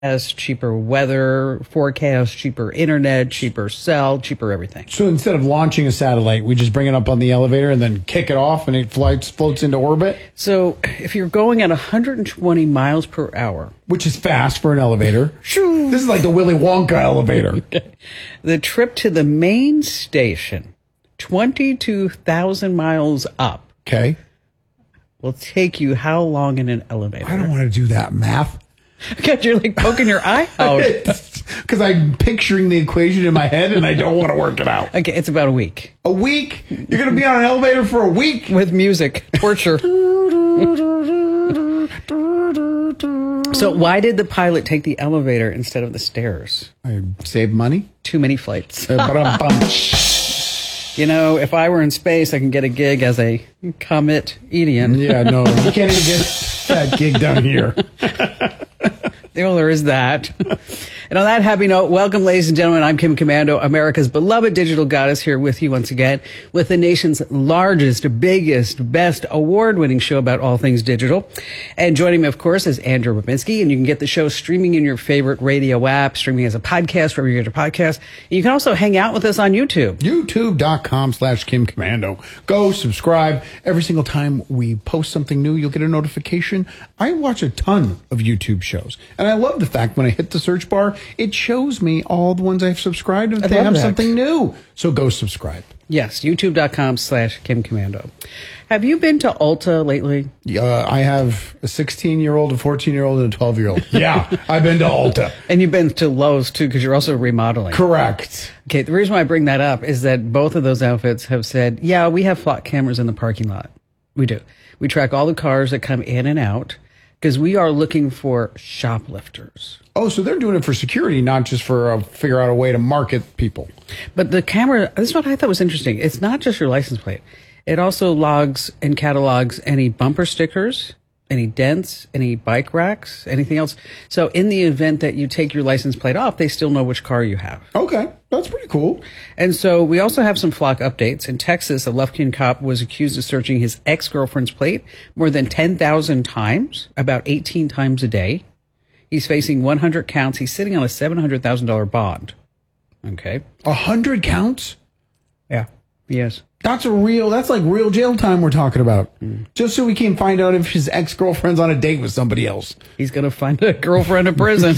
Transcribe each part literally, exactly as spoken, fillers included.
cheaper weather forecast, cheaper internet, cheaper cell, cheaper everything. So instead of launching a satellite, we just bring it up on the elevator and then kick it off and it flies, floats into orbit? So if you're going at one hundred twenty miles per hour, which is fast for an elevator. This is like the Willy Wonka elevator. Okay. The trip to the main station, twenty-two thousand miles up. Okay. Will take you how long in an elevator? I don't want to do that math. Because you're like poking your eye out. Because I'm picturing the equation in my head and I don't want to work it out. Okay, it's about a week. A week? You're going to be on an elevator for a week? With music. Torture. So why did the pilot take the elevator instead of the stairs? I saved money. Too many flights. Uh, You know, if I were in space, I can get a gig as a comedian. Yeah, no, you can't even get that gig down here. Well, there is that. And on that happy note, welcome, ladies and gentlemen. I'm Kim Commando, America's beloved digital goddess, here with you once again with the nation's largest, biggest, best award-winning show about all things digital. And joining me, of course, is Andrew Babinski. And you can get the show streaming in your favorite radio app, streaming as a podcast, wherever you get your podcast. And you can also hang out with us on YouTube. YouTube.com slash Kim Commando. Go subscribe. Every single time we post something new, you'll get a notification. I watch a ton of YouTube shows. And I love the fact when I hit the search bar, it shows me all the ones I've subscribed if they have that. Something new. So go subscribe. Yes, youtube.com slash Kim Commando. Have you been to Ulta lately? Uh, I have a sixteen-year-old, a fourteen-year-old, and a twelve-year-old. Yeah, I've been to Ulta. And you've been to Lowe's, too, because you're also remodeling. Correct. Okay, the reason why I bring that up is that both of those outfits have said, yeah, we have flock cameras in the parking lot. We do. We track all the cars that come in and out because we are looking for shoplifters. Oh, so they're doing it for security, not just for uh, figure out a way to market people. But the camera, this is what I thought was interesting. It's not just your license plate. It also logs and catalogs any bumper stickers, any dents, any bike racks, anything else. So in the event that you take your license plate off, they still know which car you have. Okay, that's pretty cool. And so we also have some flock updates. In Texas, a Lufkin cop was accused of searching his ex-girlfriend's plate more than ten thousand times, about eighteen times a day. He's facing one hundred counts. He's sitting on a seven hundred thousand dollars bond. Okay. one hundred counts? Yeah. Yes. That's a real, that's like real jail time we're talking about. Mm. Just so we can find out if his ex-girlfriend's on a date with somebody else. He's going to find a girlfriend in prison.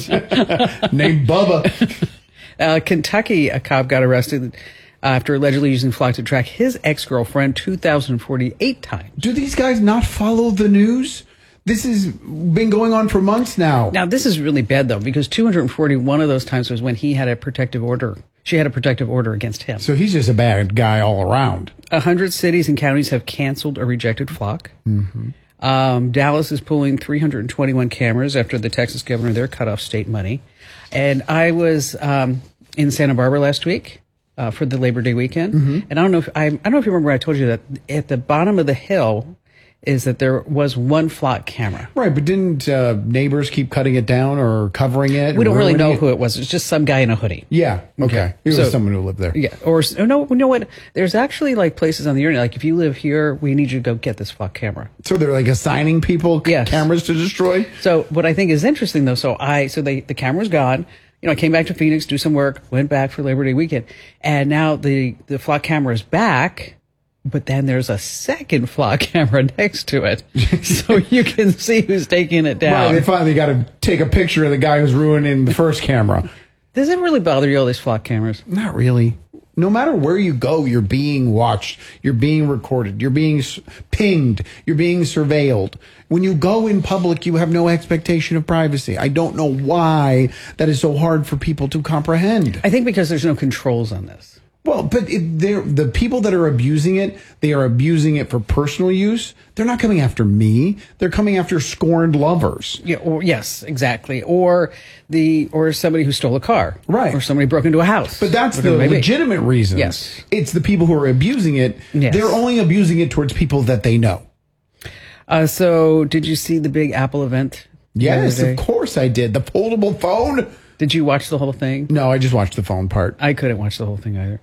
Named Bubba. Uh, Kentucky, a cop got arrested after allegedly using flock to track his ex-girlfriend two thousand forty-eight times. Do these guys not follow the news? This has been going on for months now. Now, this is really bad, though, because two hundred forty-one of those times was when he had a protective order. She had a protective order against him. So he's just a bad guy all around. A hundred cities and counties have canceled or rejected flock. Mm-hmm. Um, Dallas is pulling three hundred twenty-one cameras after the Texas governor there cut off state money. And I was um, in Santa Barbara last week uh, for the Labor Day weekend. Mm-hmm. And I don't know if I, I don't know if you remember I told you that at the bottom of the hill is that there was one flock camera. Right, but didn't uh, neighbors keep cutting it down or covering it? We don't really know it? who it was. It's just some guy in a hoodie. Yeah, okay. okay. It was so, someone who lived there. Yeah, or no, you know what? There's actually like places on the internet, like if you live here, we need you to go get this flock camera. So they're like assigning people yes. cameras to destroy? So what I think is interesting though, so I, so they, the camera's gone. You know, I came back to Phoenix, do some work, went back for Labor Day weekend, and now the, the flock camera is back. But then there's a second flock camera next to it, so you can see who's taking it down. Right, they finally got to take a picture of the guy who's ruining the first camera. Does it really bother you, all these flock cameras? Not really. No matter where you go, you're being watched, you're being recorded, you're being pinged, you're being surveilled. When you go in public, you have no expectation of privacy. I don't know why that is so hard for people to comprehend. I think because there's no controls on this. Well, but it, they're, the people that are abusing it, they are abusing it for personal use. They're not coming after me. They're coming after scorned lovers. Yeah, or, yes, exactly. Or the or somebody who stole a car. Right. Or somebody broke into a house. But that's the legitimate reasons. Yes. It's the people who are abusing it. Yes. They're only abusing it towards people that they know. Uh, so did you see the big Apple event? Yes, of course I did. The foldable phone. Did you watch the whole thing? No, I just watched the phone part. I couldn't watch the whole thing either.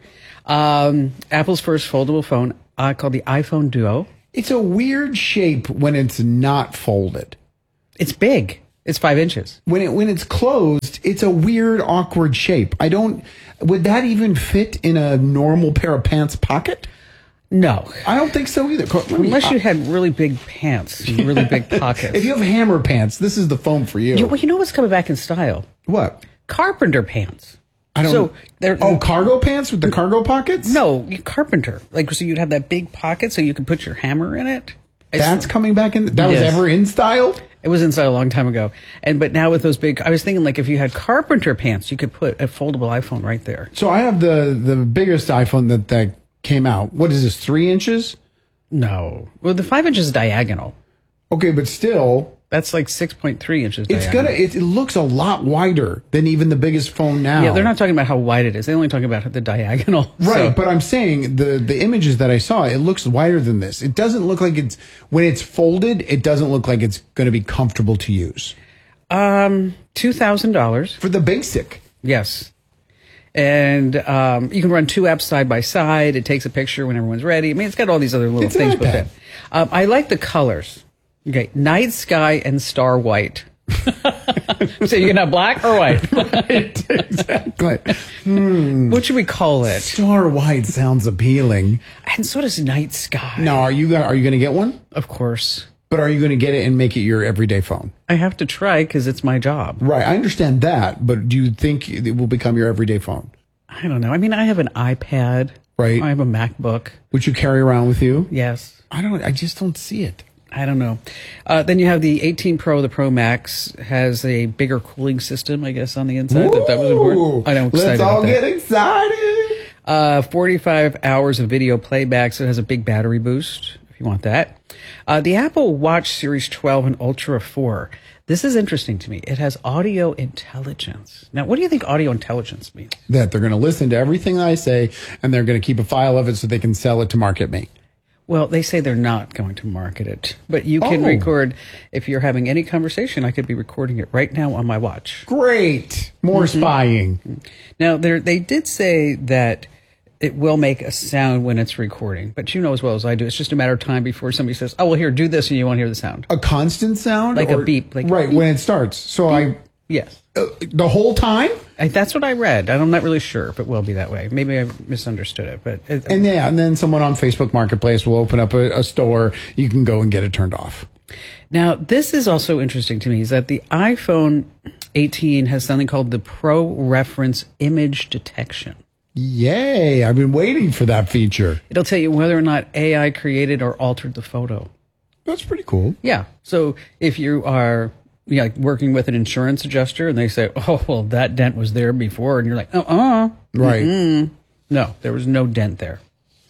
Um, Apple's first foldable phone uh, called the iPhone Duo. It's a weird shape when it's not folded. It's big. It's five inches. When it when it's closed, it's a weird, awkward shape. I don't. Would that even fit in a normal pair of pants pocket? No. I don't think so either. Let me- Unless you had really big pants and really big pockets. If you have hammer pants, this is the phone for you. You, well, you know what's coming back in style? What? Carpenter pants. I don't. So they're oh, cargo pants with the cargo pockets? no you- carpenter. Like so, you'd have that big pocket so you could put your hammer in it. I That's s- coming back in. That was Yes. ever in style. It was in style a long time ago, and but now with those big, I was thinking like if you had carpenter pants, you could put a foldable iPhone right there. So I have the the biggest iPhone that that came out. What is this? Three inches? No, well the five inches is diagonal. Okay, but still, That's like six point three inches. it's diagonal. gonna. It, it looks a lot wider than even the biggest phone now. Yeah, they're not talking about how wide it is. They're only talking about the diagonal. Right, So- but I'm saying the the images that I saw, it looks wider than this. It doesn't look like it's when it's folded. It doesn't look like it's going to be comfortable to use um, two thousand dollars. for the basic. Yes. And um, you can run two apps side by side. It takes a picture when everyone's ready. I mean, it's got all these other little It's an things with iPad. it. Um, I like the colors. Okay, night sky and star white. So you can have black or white. Right, exactly. What should we call it? Star white sounds appealing. And so does night sky. Now, are you gonna, are you going to get one? Of course. But are you going to get it and make it your everyday phone? I have to try because it's my job. Right, I understand that, but do you think it will become your everyday phone? I don't know. I mean, I have an iPad. Right. I have a MacBook. Which you carry around with you? Yes. I don't. I just don't see it. I don't know. Uh, then you have the eighteen Pro. The Pro Max has a bigger cooling system, I guess, on the inside. That, that was important. I know. I'm excited Let's all about that. get excited. Uh, forty-five hours of video playback, so it has a big battery boost if you want that. Uh, the Apple Watch Series twelve and Ultra four. This is interesting to me. It has audio intelligence. Now, what do you think audio intelligence means? That they're going to listen to everything I say, and they're going to keep a file of it so they can sell it to market me. Well, they say they're not going to market it, but you can Oh. record. If you're having any conversation, I could be recording it right now on my watch. Great. More Mm-hmm. spying. Now, there, they did say that it will make a sound when it's recording, but you know as well as I do, it's just a matter of time before somebody says, "Oh, well, here, do this," and you won't hear the sound. A constant sound? Like a beep, like right, beep. when it starts. So I, Yes, uh, the whole time? I, that's what I read. I'm not really sure if it will be that way. Maybe I misunderstood it, but it, And yeah, and then someone on Facebook Marketplace will open up a, a store. You can go and get it turned off. now this is also interesting to me is that the iPhone eighteen has something called the Pro Reference Image Detection. Yay. I've been waiting for that feature. It'll tell you whether or not A I created or altered the photo. That's pretty cool. Yeah. So if you are you know, like working with an insurance adjuster and they say, "Oh, well, that dent was there before," and you're like, "Uh-uh." Right. No, there was no dent there.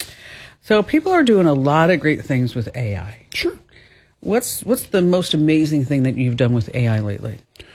So people are doing a lot of great things with A I. Sure. What's what's the most amazing thing that you've done with A I lately?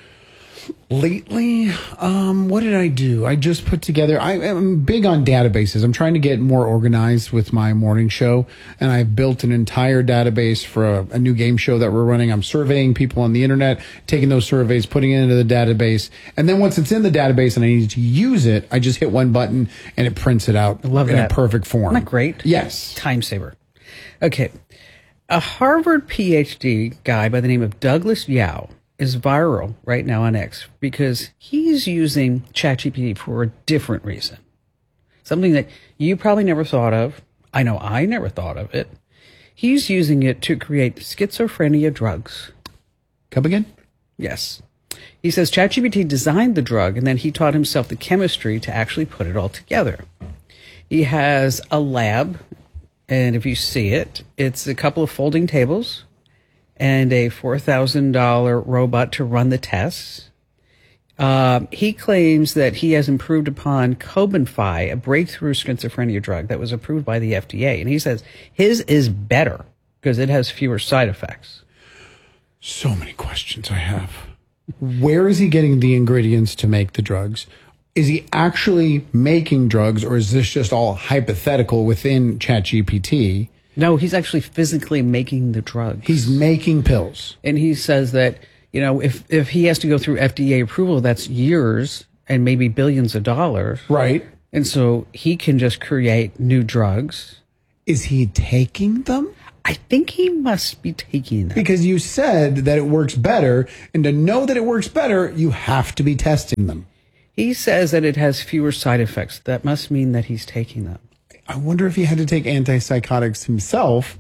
Lately, um, what did I do? I just put together, I am big on databases. I'm trying to get more organized with my morning show, and I've built an entire database for a, a new game show that we're running. I'm surveying people on the internet, taking those surveys, putting it into the database, and then once it's in the database and I need to use it, I just hit one button and it prints it out love in that. a perfect form. Isn't that great? Yes. Time saver. Okay. A Harvard PhD guy by the name of Douglas Yao is viral right now on X because he's using ChatGPT for a different reason. Something that you probably never thought of. I know I never thought of it. He's using it to create schizophrenia drugs. Come again? Yes. He says ChatGPT designed the drug and then he taught himself the chemistry to actually put it all together. He has a lab, and if you see it, it's a couple of folding tables and a four thousand dollars robot to run the tests. Um, he claims that he has improved upon Cobenfy, a breakthrough schizophrenia drug that was approved by the F D A. And he says his is better because it has fewer side effects. So many questions I have. Where is he getting the ingredients to make the drugs? Is he actually making drugs, or is this just all hypothetical within ChatGPT? No, he's actually physically making the drugs. He's making pills. And he says that, you know, if, if he has to go through F D A approval, that's years and maybe billions of dollars. Right. And so he can just create new drugs. Is he taking them? I think he must be taking them. Because you said that it works better, and to know that it works better, you have to be testing them. He says that it has fewer side effects. That must mean that he's taking them. I wonder if he had to take antipsychotics himself,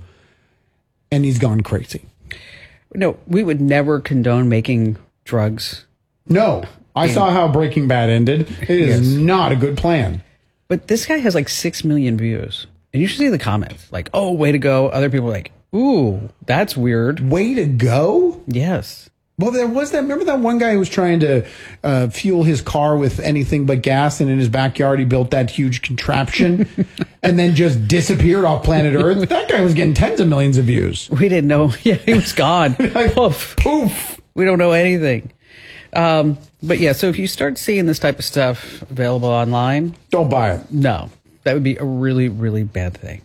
and he's gone crazy. No, we would never condone making drugs. No. I saw how Breaking Bad ended. It is yes. not a good plan. But this guy has like six million views. And you should see the comments. Like, oh, way to go. Other people are like, ooh, that's weird. Way to go? Yes. Well, there was that. Remember that one guy who was trying to uh, fuel his car with anything but gas, and in his backyard he built that huge contraption and then just disappeared off planet Earth? That guy was getting tens of millions of views. We didn't know. Yeah, he was gone. Like, poof. Poof. We don't know anything. Um, but yeah, so if you start seeing this type of stuff available online, don't buy it. No, that would be a really, really bad thing.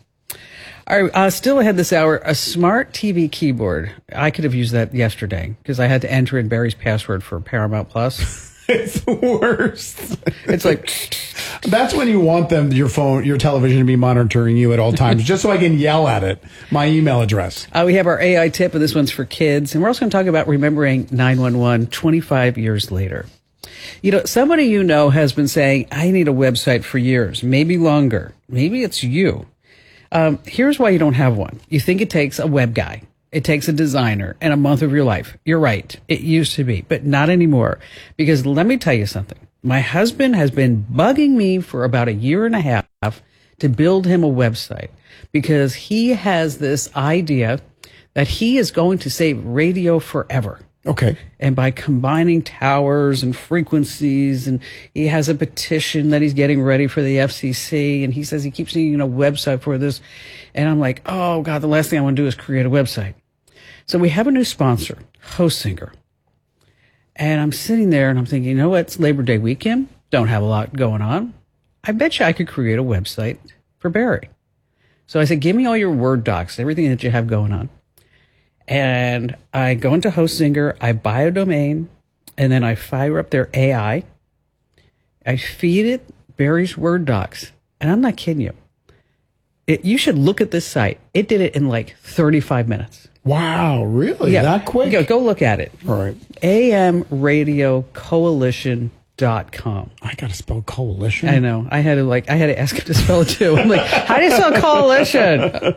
All right, uh, still ahead this hour, a smart T V keyboard. I could have used that yesterday because I had to enter in Barry's password for Paramount Plus. It's the worst. It's like that's when you want them, your phone, your television to be monitoring you at all times, just so I can yell at it. My email address. Uh, we have our A I tip, and this one's for kids. And we're also going to talk about remembering nine one one twenty-five years later. You know, somebody you know has been saying, I need a website for years, maybe longer. Maybe it's you. Um, here's why you don't have one. You think it takes a web guy. It takes a designer and a month of your life. You're right. It used to be, but not anymore. Because let me tell you something. My husband has been bugging me for about a year and a half to build him a website because he has this idea that he is going to save radio forever. Okay. And by combining towers and frequencies, and he has a petition that he's getting ready for the F C C, and he says he keeps needing a website for this. And I'm like, oh, God, the last thing I want to do is create a website. So we have a new sponsor, Hostinger. And I'm sitting there and I'm thinking, you know what? It's Labor Day weekend. Don't have a lot going on. I bet you I could create a website for Barry. So I said, give me all your Word docs, everything that you have going on. And I go into Hostinger, I buy a domain, and then I fire up their A I. I feed it Barry's Word docs. And I'm not kidding you. It, you should look at this site. It did it in like thirty-five minutes. Wow, really? Yeah. That quick? Go, go look at it. All right. A M radio coalition dot com. I got to spell coalition. I know. I had to like, I had to ask him to spell it too. I'm like, how do you spell coalition?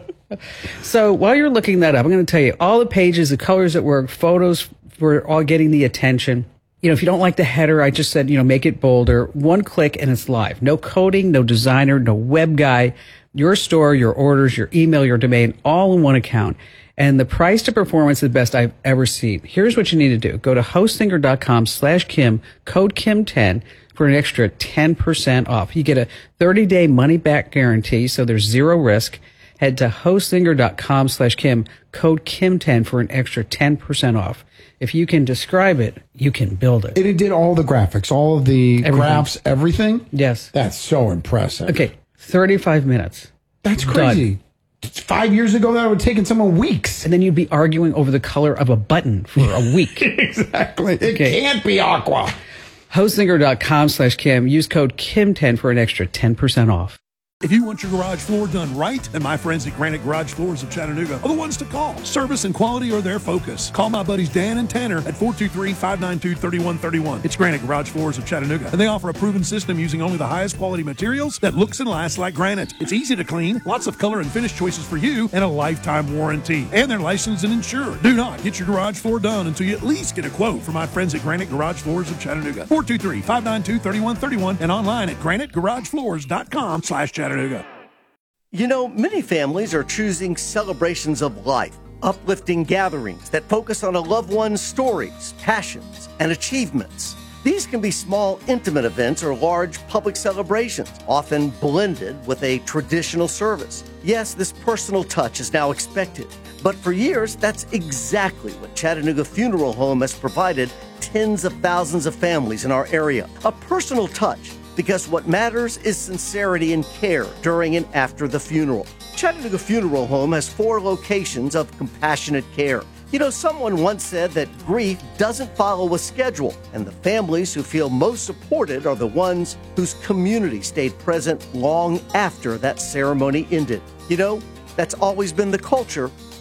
So while you're looking that up, I'm going to tell you all the pages, the colors that work, photos for all getting the attention. You know, if you don't like the header, I just said, you know, make it bolder. One click and it's live. No coding, no designer, no web guy. Your store, your orders, your email, your domain, all in one account. And the price to performance is the best I've ever seen. Here's what you need to do. Go to hostinger.com slash Kim, code Kim ten for an extra ten percent off. You get a thirty day money back guarantee, so there's zero risk. Head to hostinger.com slash Kim, code Kim ten for an extra ten percent off. If you can describe it, you can build it. And it did all the graphics, all of the everything. graphs, everything? Yes. That's so impressive. Okay, thirty-five minutes. That's crazy. Done. Five years ago, that would have taken someone weeks. And then you'd be arguing over the color of a button for a week. Exactly. It okay. can't be aqua. Hostinger.com slash Kim. Use code Kim ten for an extra ten percent off. If you want your garage floor done right, then my friends at Granite Garage Floors of Chattanooga are the ones to call. Service and quality are their focus. Call my buddies Dan and Tanner at four two three, five nine two, three one three one. It's Granite Garage Floors of Chattanooga, and they offer a proven system using only the highest quality materials that looks and lasts like granite. It's easy to clean, lots of color and finish choices for you, and a lifetime warranty. And they're licensed and insured. Do not get your garage floor done until you at least get a quote from my friends at Granite Garage Floors of Chattanooga. four two three, five nine two, three one three one and online at granite garage floors dot com slash Chattanooga. You know, many families are choosing celebrations of life, uplifting gatherings that focus on a loved one's stories, passions, and achievements. These can be small, intimate events or large public celebrations, often blended with a traditional service. Yes, this personal touch is now expected, but for years, that's exactly what Chattanooga Funeral Home has provided tens of thousands of families in our area. A personal touch. Because what matters is sincerity and care during and after the funeral. Chattanooga Funeral Home has four locations of compassionate care. You know, someone once said that grief doesn't follow a schedule, and the families who feel most supported are the ones whose community stayed present long after that ceremony ended. You know, that's always been the culture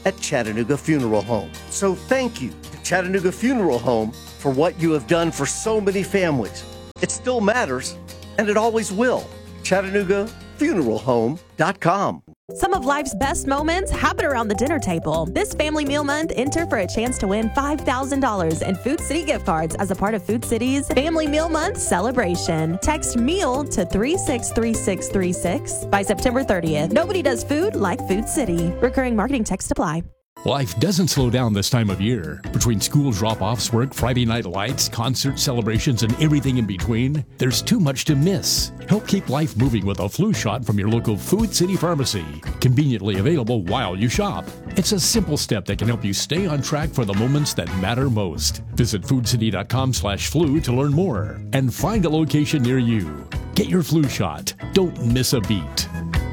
at Chattanooga Funeral Home. So thank you to Chattanooga Funeral Home for what you have done for so many families. It still matters, and it always will. Chattanooga Funeral Home dot com. Some of life's best moments happen around the dinner table. This Family Meal Month, enter for a chance to win five thousand dollars in Food City gift cards as a part of Food City's Family Meal Month celebration. Text MEAL to three six three six three six by September thirtieth. Nobody does food like Food City. Recurring marketing text apply. Life doesn't slow down this time of year. Between school drop-offs, work, Friday night lights, concert celebrations, and everything in between, there's too much to miss. Help keep life moving with a flu shot from your local Food City pharmacy. Conveniently available while you shop. It's a simple step that can help you stay on track for the moments that matter most. Visit foodcity.com slash flu to learn more and find a location near you. Get your flu shot. Don't miss a beat.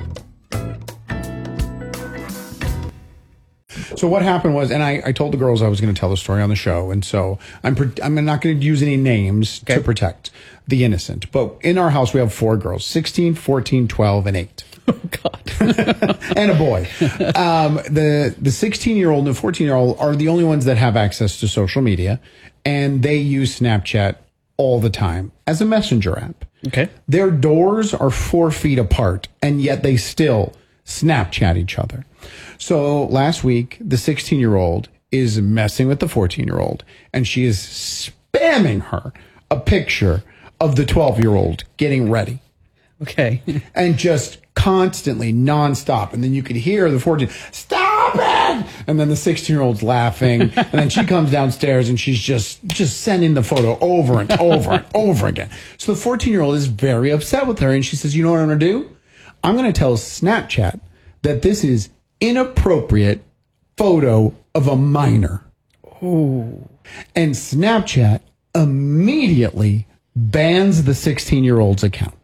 So what happened was, and I, I told the girls I was going to tell the story on the show, and so I'm I'm not going to use any names okay. to protect the innocent. But in our house, we have four girls, sixteen, fourteen, twelve, and eight. Oh, God. And a boy. Um, the the sixteen-year-old and the fourteen-year-old are the only ones that have access to social media, and they use Snapchat all the time as a messenger app. Okay. Their doors are four feet apart, and yet they still Snapchat each other. So last week, the sixteen-year-old is messing with the fourteen-year-old, and she is spamming her a picture of the twelve-year-old getting ready. Okay. And just constantly, nonstop. And then you could hear the fourteen, stop it! And then the sixteen-year-old's laughing. And then she comes downstairs and she's just, just sending the photo over and over and over again. So the fourteen-year-old is very upset with her. And she says, you know what I'm going to do? I'm going to tell Snapchat that this is inappropriate photo of a minor. Ooh. And Snapchat immediately bans the sixteen-year-old's account.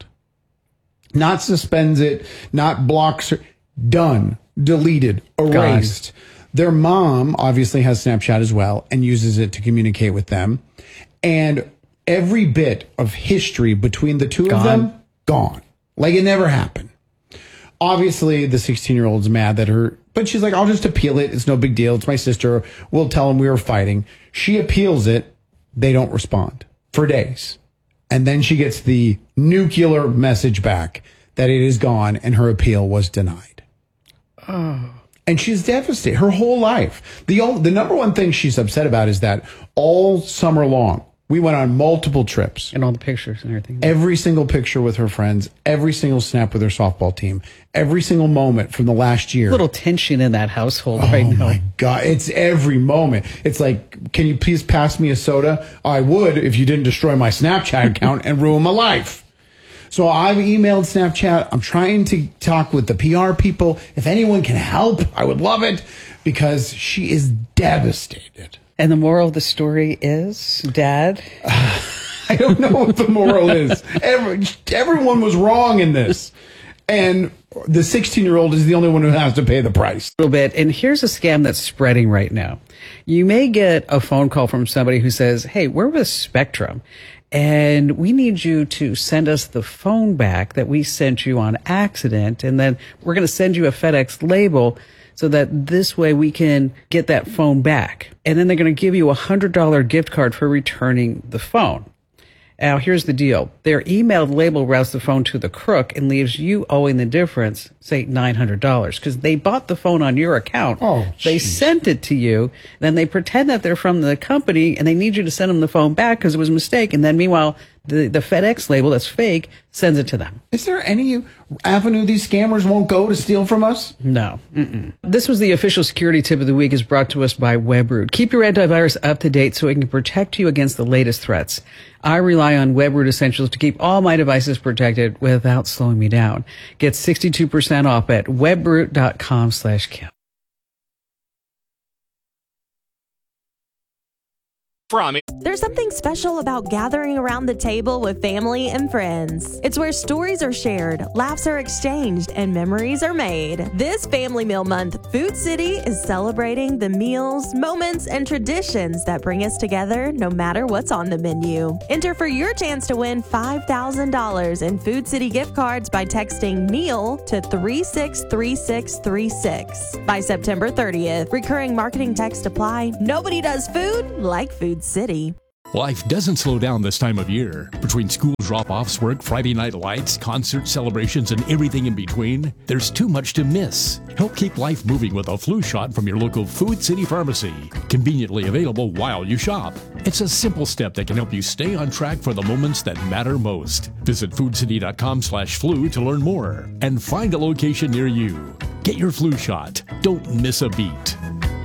Not suspends it, not blocks her. Done. Deleted. Erased. God. Their mom obviously has Snapchat as well and uses it to communicate with them. And every bit of history between the two gone. of them, gone. Like it never happened. Obviously, the sixteen-year-old's mad that her, but she's like, I'll just appeal it. It's no big deal. It's my sister. We'll tell them we were fighting. She appeals it. They don't respond for days. And then she gets the nuclear message back that it is gone and her appeal was denied. Oh. And she's devastated her whole life. The only, the number one thing she's upset about is that all summer long, we went on multiple trips. And all the pictures and everything. Every single picture with her friends, every single snap with her softball team, every single moment from the last year. A little tension in that household oh right now. Oh, my God. It's every moment. It's like, can you please pass me a soda? I would if you didn't destroy my Snapchat account and ruin my life. So I've emailed Snapchat. I'm trying to talk with the P R people. If anyone can help, I would love it because she is devastated. And the moral of the story is, Dad? Uh, I don't know what the moral is. Every, everyone was wrong in this. And the sixteen-year-old is the only one who has to pay the price. A little bit. And here's a scam that's spreading right now. You may get a phone call from somebody who says, hey, we're with Spectrum, and we need you to send us the phone back that we sent you on accident, and then we're going to send you a FedEx label so that this way we can get that phone back. And then they're going to give you a one hundred dollars gift card for returning the phone. Now, here's the deal. Their emailed label routes the phone to the crook and leaves you owing the difference, say nine hundred dollars, because they bought the phone on your account. Oh, they sent it to you. Then they pretend that they're from the company and they need you to send them the phone back because it was a mistake. And then meanwhile, the, the FedEx label that's fake sends it to them. Is there any avenue these scammers won't go to steal from us? No. Mm-mm. This was the official security tip of the week, is brought to us by Webroot. Keep your antivirus up to date so it can protect you against the latest threats. I rely on Webroot Essentials to keep all my devices protected without slowing me down. Get sixty-two percent off at webroot.com slash Kim. From There's something special about gathering around the table with family and friends. It's where stories are shared, laughs are exchanged, and memories are made. This Family Meal Month, Food City is celebrating the meals, moments, and traditions that bring us together no matter what's on the menu. Enter for your chance to win five thousand dollars in Food City gift cards by texting MEAL to three six three six three six by September thirtieth. Recurring marketing text apply. Nobody does food like Food City. Life doesn't slow down this time of year. Between school drop-offs, work, Friday night lights, concert celebrations, and everything in between, there's too much to miss. Help keep life moving with a flu shot from your local Food City pharmacy. Conveniently available while you shop. It's a simple step that can help you stay on track for the moments that matter most. Visit foodcity.com slash flu to learn more and find a location near you. Get your flu shot. Don't miss a beat.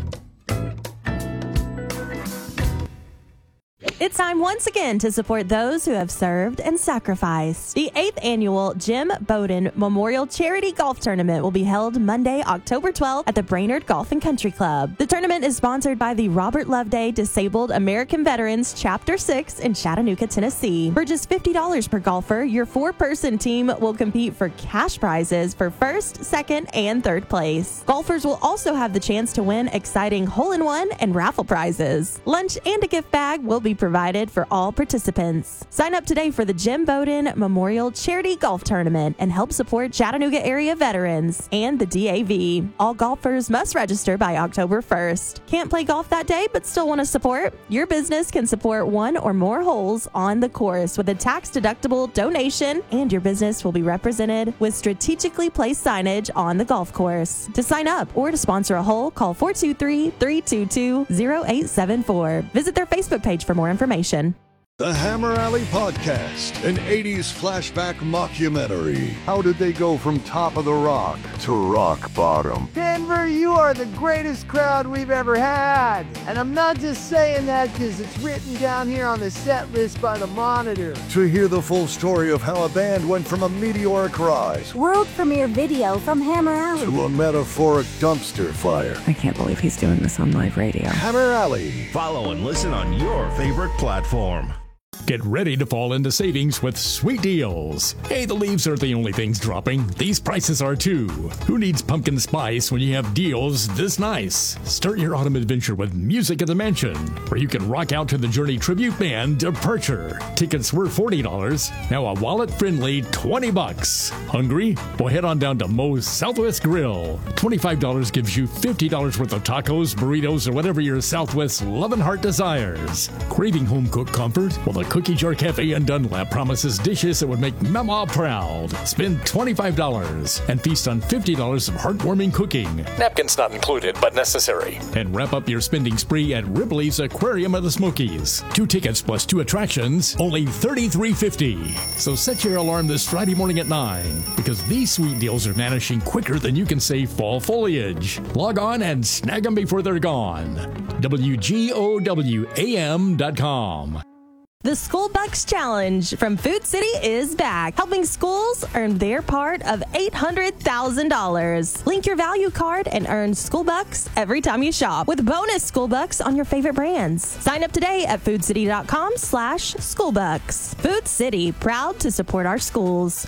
It's time once again to support those who have served and sacrificed. The eighth annual Jim Bowden Memorial Charity Golf Tournament will be held Monday, October twelfth at the Brainerd Golf and Country Club. The tournament is sponsored by the Robert Loveday Disabled American Veterans Chapter six in Chattanooga, Tennessee. For just fifty dollars per golfer, your four-person team will compete for cash prizes for first, second, and third place. Golfers will also have the chance to win exciting hole-in-one and raffle prizes. Lunch and a gift bag will be provided provided for all participants. Sign up today for the Jim Bowden Memorial Charity Golf Tournament and help support Chattanooga area veterans and the D A V. All golfers must register by October first. Can't play golf that day but still want to support? Your business can support one or more holes on the course with a tax-deductible donation, and your business will be represented with strategically placed signage on the golf course. To sign up or to sponsor a hole, call four two three, three two two, zero eight seven four. Visit their Facebook page for more information. Information. The Hammer Alley Podcast, an eighties flashback mockumentary. How did they go from top of the rock to rock bottom? Denver, you are the greatest crowd we've ever had. And I'm not just saying that because it's written down here on the set list by the Monitor. To hear the full story of how a band went from a meteoric rise, world premiere video from Hammer Alley, to a metaphoric dumpster fire. I can't believe he's doing this on live radio. Hammer Alley. Follow and listen on your favorite platform. Get ready to fall into savings with sweet deals. Hey, the leaves aren't the only things dropping. These prices are too. Who needs pumpkin spice when you have deals this nice? Start your autumn adventure with Music at the Mansion, where you can rock out to the Journey tribute band Departure. Tickets were forty dollars, now a wallet-friendly twenty bucks. Hungry? Well, head on down to Moe's Southwest Grill. twenty-five dollars gives you fifty dollars worth of tacos, burritos, or whatever your Southwest loving heart desires. Craving home-cooked comfort? Well, the Cookie Jar Cafe in Dunlap promises dishes that would make Mama proud. Spend twenty-five dollars and feast on fifty dollars of heartwarming cooking. Napkins not included, but necessary. And wrap up your spending spree at Ripley's Aquarium of the Smokies. Two tickets plus two attractions, only thirty-three fifty. So set your alarm this Friday morning at nine, because these sweet deals are vanishing quicker than you can say fall foliage. Log on and snag them before they're gone. W G O W A M dot com. The School Bucks Challenge from Food City is back, helping schools earn their part of eight hundred thousand dollars. Link your value card and earn School Bucks every time you shop, with bonus School Bucks on your favorite brands. Sign up today at foodcity.com slash schoolbucks. Food City, proud to support our schools.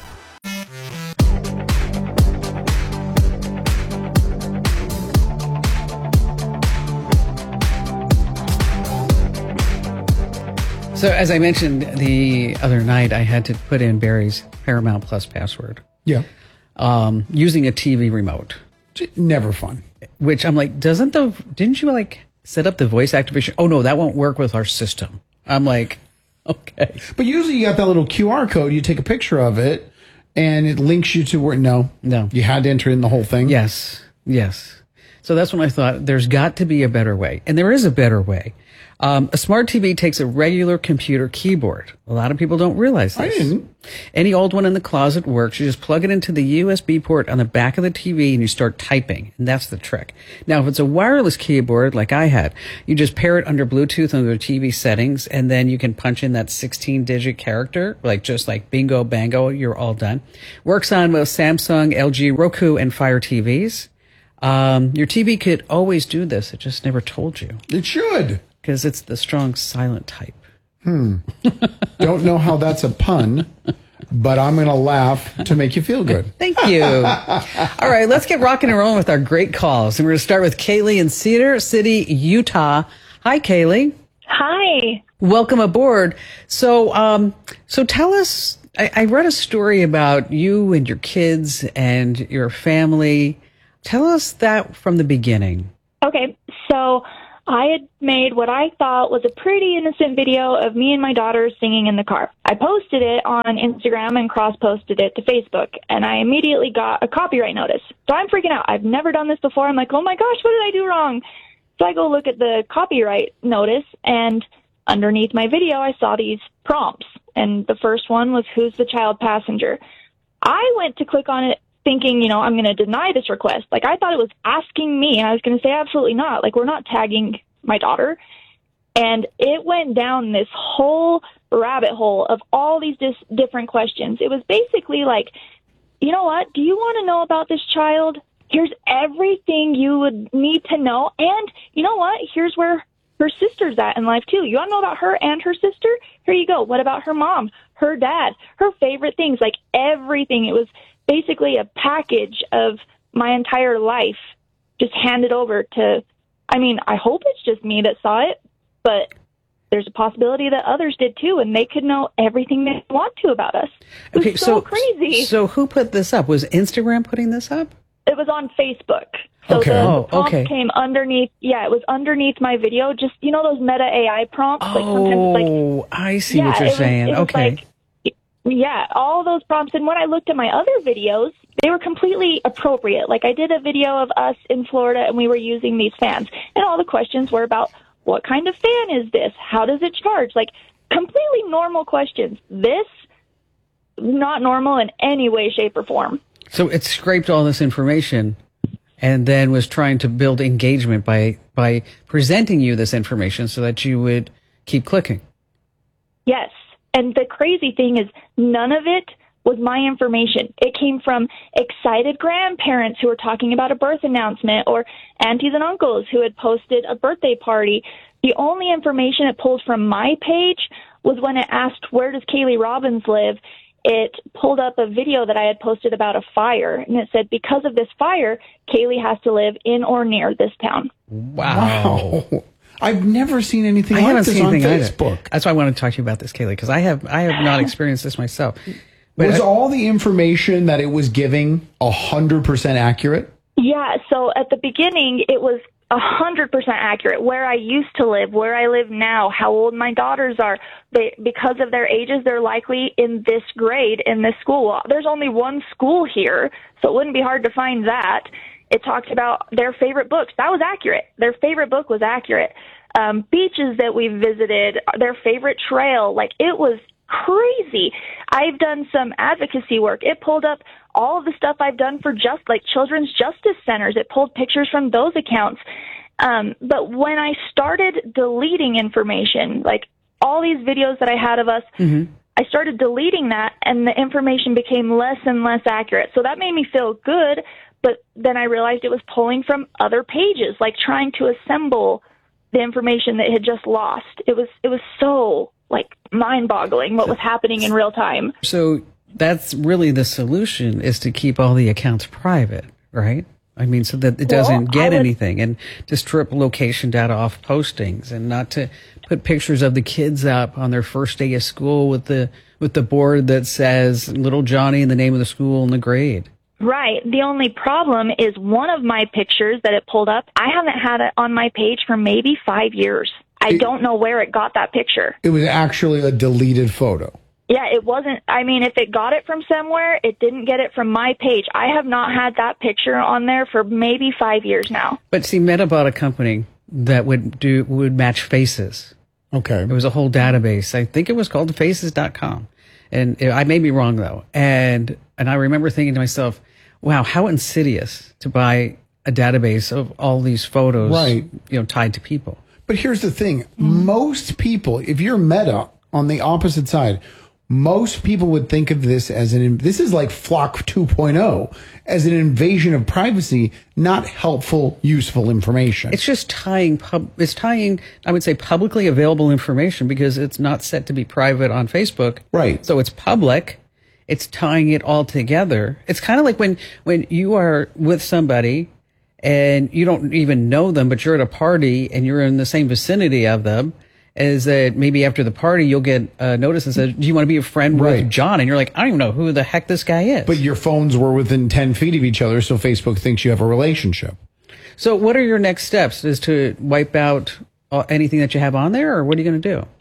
So as I mentioned the other night, I had to put in Barry's Paramount Plus password. Yeah. Um, using a T V remote. Never fun. Which I'm like, doesn't the, didn't you like set up the voice activation? Oh no, that won't work with our system. I'm like, okay. But usually you got that little Q R code, you take a picture of it and it links you to where, no. No. You had to enter in the whole thing? Yes. Yes. So that's when I thought there's got to be a better way. And there is a better way. Um, a smart T V takes a regular computer keyboard. A lot of people don't realize this. I didn't. Any old one in the closet works. You just plug it into the U S B port on the back of the T V and you start typing. And that's the trick. Now, if it's a wireless keyboard like I had, you just pair it under Bluetooth under T V settings, and then you can punch in that sixteen digit character, like just like bingo, bango, you're all done. Works on both Samsung, L G, Roku, and Fire T Vs. Um, your T V could always do this. It just never told you. It should. because it's the strong silent type. Hmm. Don't know how that's a pun, but I'm going to laugh to make you feel good. Thank you. All right, let's get rocking and rolling with our great calls. And we're going to start with Kaylee in Cedar City, Utah. Hi, Kaylee. Hi. Welcome aboard. So, um, so tell us, I, I read a story about you and your kids and your family. Tell us that from the beginning. Okay, so I had made what I thought was a pretty innocent video of me and my daughter singing in the car. I posted it on Instagram and cross-posted it to Facebook, and I immediately got a copyright notice. So I'm freaking out. I've never done this before. I'm like, oh my gosh, what did I do wrong? So I go look at the copyright notice, and underneath my video, I saw these prompts. And the first one was, who's the child passenger? I went to click on it thinking, you know, I'm going to deny this request. Like, I thought it was asking me, and I was going to say, absolutely not. Like, we're not tagging my daughter. And it went down this whole rabbit hole of all these dis- different questions. It was basically like, you know what? Do you want to know about this child? Here's everything you would need to know. And you know what? Here's where her sister's at in life, too. You want to know about her and her sister? Here you go. What about her mom, her dad, her favorite things, like everything? It was basically a package of my entire life just handed over to, I mean, I hope it's just me that saw it, but there's a possibility that others did too, and they could know everything they want to about us. It was Okay, so, so crazy. So who put this up? Was Instagram putting this up? It was on Facebook. So Okay. the, Oh, the prompt okay. came underneath, yeah, it was underneath my video. Just, you know those Meta A I prompts? Like sometimes it's like, Oh, I see yeah, what you're it was- saying. it was Okay. like- yeah, all those prompts. And when I looked at my other videos, they were completely appropriate. Like, I did a video of us in Florida, and we were using these fans. And all the questions were about, what kind of fan is this? How does it charge? Like, completely normal questions. This, not normal in any way, shape, or form. So it scraped all this information and then was trying to build engagement by by presenting you this information so that you would keep clicking. Yes. And the crazy thing is, none of it was my information. It came from excited grandparents who were talking about a birth announcement, or aunties and uncles who had posted a birthday party. The only information it pulled from my page was when it asked, where does Kaylee Robbins live? It pulled up a video that I had posted about a fire, and it said, because of this fire, Kaylee has to live in or near this town. Wow. Wow. I've never seen anything I like haven't this seen on anything Facebook. either. That's why I want to talk to you about this, Kaylee, because I have I have not experienced this myself. But Was I- all the information that it was giving one hundred percent accurate? Yeah, so at the beginning, it was one hundred percent accurate. Where I used to live, where I live now, how old my daughters are. They, because of their ages, they're likely in this grade in this school. Well, there's only one school here, so it wouldn't be hard to find that. It talked about their favorite books. That was accurate. Their favorite book was accurate. Um, beaches that we visited, their favorite trail. Like, it was crazy. I've done some advocacy work. It pulled up all of the stuff I've done for just like children's justice centers. It pulled pictures from those accounts. Um, but when I started deleting information, like all these videos that I had of us, Mhm. I started deleting that, and the information became less and less accurate. So that made me feel good, but then I realized it was pulling from other pages, like trying to assemble the information that it had just lost. It was it was so like mind-boggling what was happening in real time. So that's really the solution, is to keep all the accounts private, right? I mean, so that it doesn't Well, get I would- anything, and to strip location data off postings, and not to put pictures of the kids up on their first day of school with the with the board that says little Johnny and the name of the school and the grade. Right. The only problem is one of my pictures that it pulled up, I haven't had it on my page for maybe five years. I don't know where it got that picture. It was actually a deleted photo. Yeah, it wasn't. I mean, if it got it from somewhere, it didn't get it from my page. I have not had that picture on there for maybe five years now. But see, Meta bought a company that would do would match faces. Okay. It was a whole database. I think it was called faces dot com. And it, I may be wrong though. And and I remember thinking to myself, wow, how insidious to buy a database of all these photos, Right. you know, tied to people. But here's the thing. Most people, if you're Meta on the opposite side, most people would think of this as an, this is like Flock two point oh, as an invasion of privacy, not helpful, useful information. It's just tying, pub, it's tying, I would say, publicly available information because it's not set to be private on Facebook. Right. So it's public. It's tying it all together. It's kind of like when, when you are with somebody and you don't even know them, but you're at a party and you're in the same vicinity of them. Is that maybe after the party you'll get a notice that says, do you want to be a friend Right. with John? And you're like, I don't even know who the heck this guy is. But your phones were within ten feet of each other, so Facebook thinks you have a relationship. So what are your next steps? Is to wipe out uh, anything that you have on there, or what are you going to do?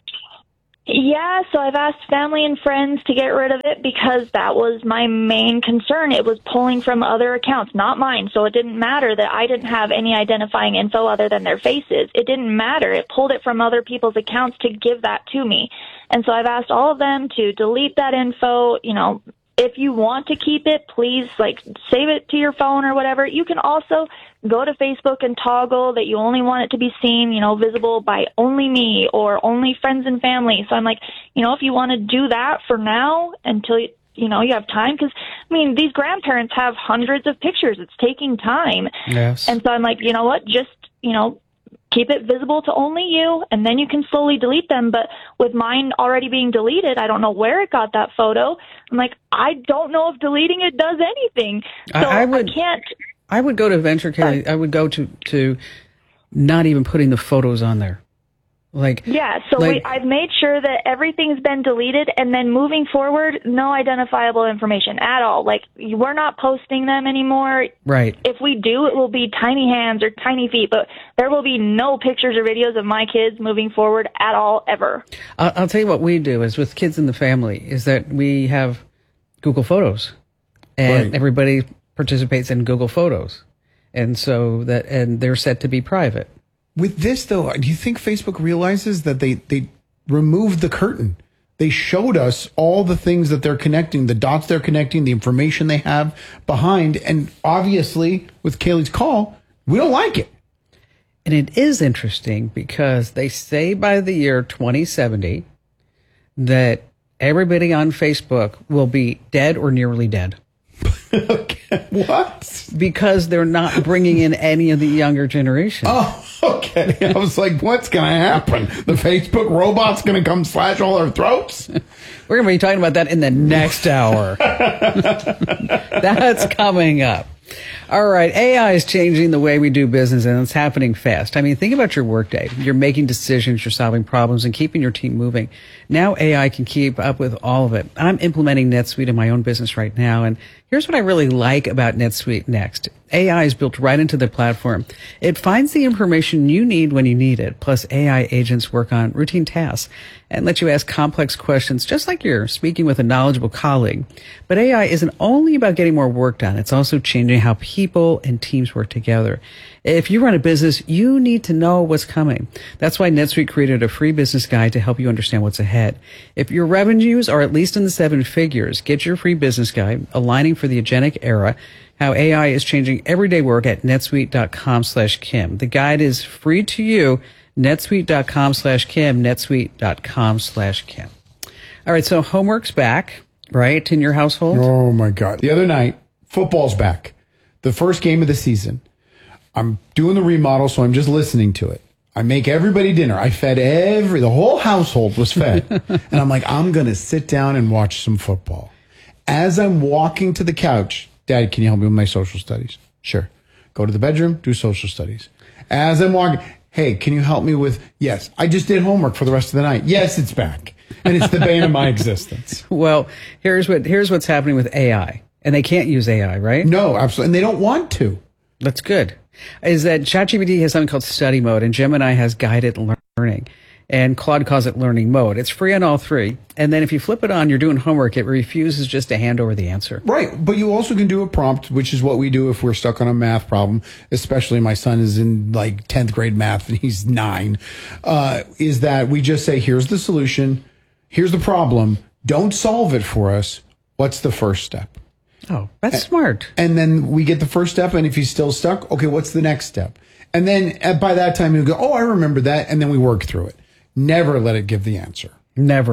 Yeah, so I've asked family and friends to get rid of it because that was my main concern. It was pulling from other accounts, not mine. So it didn't matter that I didn't have any identifying info other than their faces. It didn't matter. It pulled it from other people's accounts to give that to me. And so I've asked all of them to delete that info. You know, if you want to keep it, please, like, save it to your phone or whatever. You can also go to Facebook and toggle that you only want it to be seen, you know, visible by only me or only friends and family. So I'm like, you know, if you want to do that for now until, you, you know, you have time, because, I mean, these grandparents have hundreds of pictures. It's taking time. Yes. And so I'm like, you know what, just, you know, keep it visible to only you, and then you can slowly delete them. But with mine already being deleted, I don't know where it got that photo. I'm like, I don't know if deleting it does anything. So I, I would, I can't. I would go to venture care. I would go to, to not even putting the photos on there. Like, yeah, so like, we, I've made sure that everything's been deleted, and then moving forward, no identifiable information at all. Like, we're not posting them anymore. Right. If we do, it will be tiny hands or tiny feet, but there will be no pictures or videos of my kids moving forward at all, ever. I'll, I'll tell you what we do is with kids in the family is that we have Google Photos, and Right. everybody participates in Google Photos, and so that and they're set to be private. With this, though, do you think Facebook realizes that they, they removed the curtain? They showed us all the things that they're connecting, the dots they're connecting, the information they have behind. And obviously, with Kaylee's call, we don't like it. And it is interesting because they say by the year twenty seventy that everybody on Facebook will be dead or nearly dead. Okay. What? Because they're not bringing in any of the younger generation. Oh, okay. I was like, what's going to happen? The Facebook robot's going to come slash all our throats? We're going to be talking about that in the next hour. That's coming up. All right. A I is changing the way we do business, and it's happening fast. I mean, think about your workday. You're making decisions, you're solving problems, and keeping your team moving. Now A I can keep up with all of it. I'm implementing NetSuite in my own business right now, and here's what I really like about NetSuite Next. A I is built right into the platform. It finds the information you need when you need it. Plus, A I agents work on routine tasks and let you ask complex questions just like you're speaking with a knowledgeable colleague. But A I isn't only about getting more work done. It's also changing how people and teams work together. If you run a business, you need to know what's coming. That's why NetSuite created a free business guide to help you understand what's ahead. If your revenues are at least in the seven figures, get your free business guide, Aligning for the Agentic Era, how A I is changing everyday work at netsuite.com slash Kim. The guide is free to you, netsuite.com slash Kim, netsuite.com slash Kim. All right, so homework's back, right, in your household? Oh, my God. The other night, football's back. The first game of the season. I'm doing the remodel, so I'm just listening to it. I make everybody dinner. I fed every, the whole household was fed. And I'm like, I'm going to sit down and watch some football. As I'm walking to the couch, Dad, can you help me with my social studies? Sure. Go to the bedroom, do social studies. As I'm walking, hey, can you help me with, yes, I just did homework for the rest of the night. Yes, it's back. And it's the bane of my existence. Well, here's what here's what's happening with A I. And they can't use A I, right? No, absolutely. And they don't want to. That's good. Is that ChatGPT has something called study mode, and Gemini has guided learning, and Claude calls it learning mode. It's free on all three. And then if you flip it on, you're doing homework, it refuses just to hand over the answer. Right. But you also can do a prompt, which is what we do if we're stuck on a math problem, especially my son is in like tenth grade math and he's nine, uh, is that we just say, here's the solution. Here's the problem. Don't solve it for us. What's the first step? Oh, that's and, smart. And then we get the first step. And if he's still stuck, okay, what's the next step? And then by that time, he'll go, oh, I remember that. And then we work through it. Never let it give the answer. Never.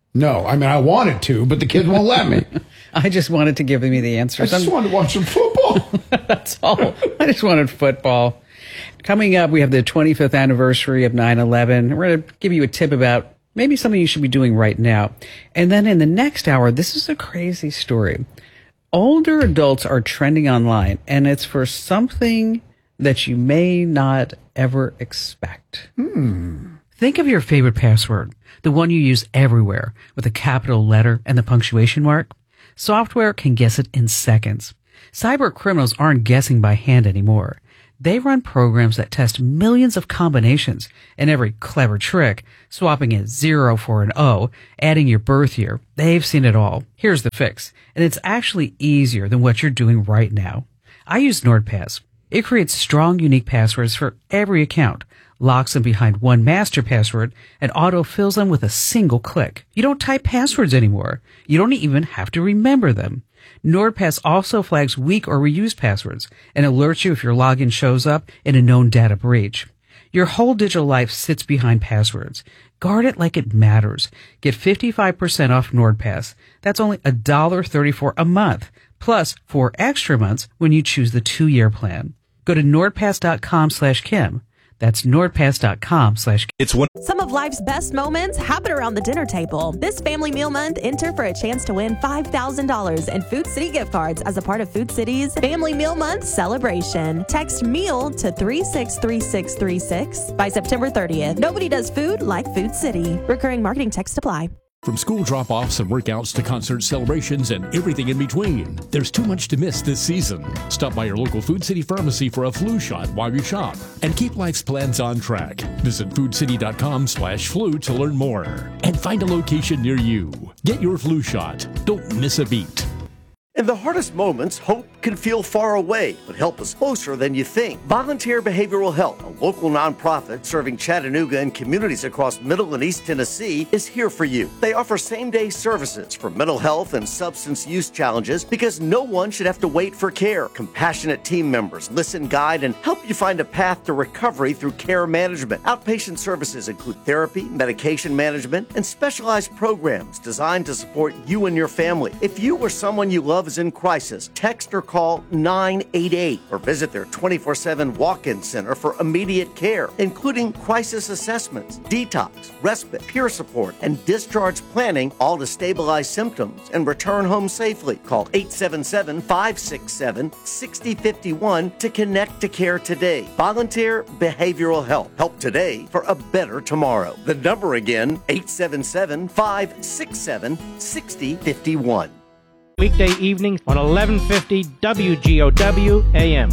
No, I mean, I wanted to, but the kids won't let me. I just wanted to give me the answers. I just wanted to watch some football. That's all. I just wanted football. Coming up, we have the twenty-fifth anniversary of nine eleven. We're going to give you a tip about maybe something you should be doing right now. And then in the next hour, this is a crazy story. Older adults are trending online, and it's for something that you may not ever expect. Hmm. Think of your favorite password, the one you use everywhere with a capital letter and the punctuation mark. Software can guess it in seconds. Cyber criminals aren't guessing by hand anymore. They run programs that test millions of combinations, and every clever trick, swapping a zero for an O, adding your birth year, they've seen it all. Here's the fix, and it's actually easier than what you're doing right now. I use NordPass. It creates strong, unique passwords for every account, locks them behind one master password, and auto-fills them with a single click. You don't type passwords anymore. You don't even have to remember them. NordPass also flags weak or reused passwords and alerts you if your login shows up in a known data breach. Your whole digital life sits behind passwords. Guard it like it matters. Get fifty-five percent off NordPass. That's only one dollar and thirty-four cents a month, plus four extra months when you choose the two-year plan. Go to nordpass.com slash Kim. That's nordpass.com slash It's one. Some of life's best moments happen around the dinner table. This Family Meal Month, enter for a chance to win five thousand dollars in Food City gift cards as a part of Food City's Family Meal Month celebration. Text MEAL to three six three six three six by September thirtieth. Nobody does food like Food City. Recurring marketing text apply. From school drop-offs and workouts to concert celebrations and everything in between, there's too much to miss this season. Stop by your local Food City pharmacy for a flu shot while you shop and keep life's plans on track. Visit foodcity.com slash flu to learn more and find a location near you. Get your flu shot. Don't miss a beat. In the hardest moments, hope can feel far away, but help is closer than you think. Volunteer Behavioral Health, a local nonprofit serving Chattanooga and communities across Middle and East Tennessee, is here for you. They offer same-day services for mental health and substance use challenges because no one should have to wait for care. Compassionate team members listen, guide, and help you find a path to recovery through care management. Outpatient services include therapy, medication management, and specialized programs designed to support you and your family. If you or someone you love is in crisis, text or call nine eight eight or visit their twenty-four seven walk-in center for immediate care, including crisis assessments, detox, respite, peer support, and discharge planning, all to stabilize symptoms and return home safely. Call eight seven seven, five six seven, six zero five one to connect to care today. Volunteer Behavioral Health. Help today for a better tomorrow. The number again, eight seven seven, five six seven, six zero five one. Weekday evenings on eleven fifty W G O W A M.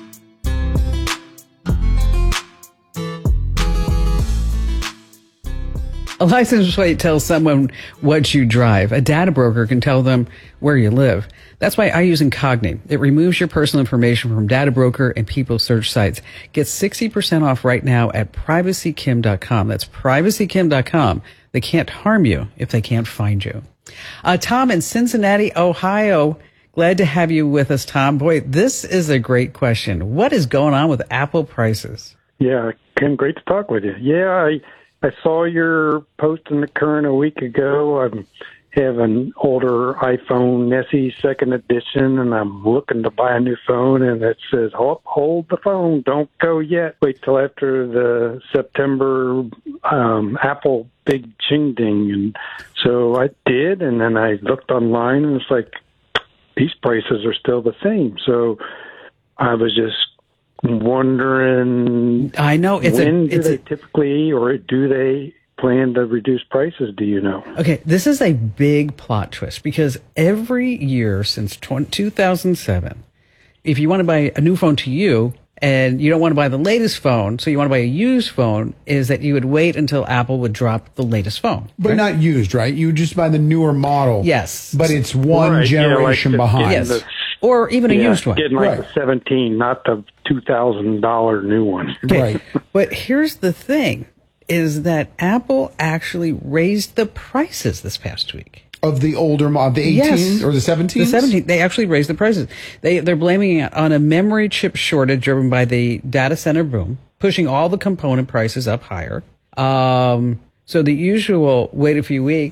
A license plate tells someone what you drive. A data broker can tell them where you live. That's why I use Incogni. It removes your personal information from data broker and people search sites. Get sixty percent off right now at privacy kim dot com. That's privacy kim dot com. They can't harm you if they can't find you. Uh, Tom in Cincinnati, Ohio. Glad to have you with us, Tom. Boy, this is a great question. What is going on with Apple prices? Yeah, Kim, great to talk with you. Yeah, I I saw your post in the Current a week ago. I have an older iPhone S E second edition, and I'm looking to buy a new phone, and it says, hold, hold the phone, don't go yet. Wait till after the September um, Apple big ching ding. And so I did, and then I looked online, and it's like, these prices are still the same. So I was just wondering, I know it's when a, do it's they a, typically, or do they plan to reduce prices? Do you know? Okay, this is a big plot twist because every year since two thousand seven, if you want to buy a new phone to you and you don't want to buy the latest phone, so you want to buy a used phone, is that you would wait until Apple would drop the latest phone. But right? not used, right? You would just buy the newer model. Yes. But it's one Right, yeah, like generation the- behind. Yes. the- Or even a yeah, used one. getting like Right. the seventeen, not the two thousand dollars new one. Okay, Right. But here's the thing, is that Apple actually raised the prices this past week. Of the older model, the eighteen Yes. or the seventeen? The seventeen. They actually raised the prices. They, they're blaming it on a memory chip shortage driven by the data center boom, pushing all the component prices up higher. Um, so the usual wait a few weeks